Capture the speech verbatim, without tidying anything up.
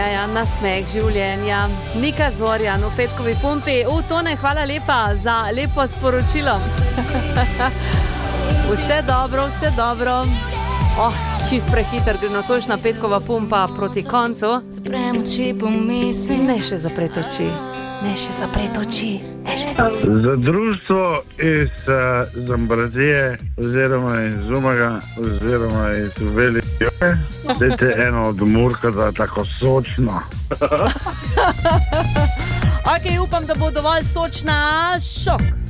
ja, ja, nasmeh življenja. Nika Zorjan v petkovi pumpi. U, Tone, hvala lepa za lepo sporočilo. Vse dobro, vse dobro. Oh, čist prehiter, gre nocojšnja petkova pumpa proti koncu. Zaprem oči, pomislim. Ne še zapret oči. Ne še zapret oči. Ne še. Za društvo iz uh, Zambrazije oziroma iz Umaga oziroma iz Velike Joke. Dajte eno od Murka, da je tako sočno. Ok, upam, da bo dovolj sočna. Šok.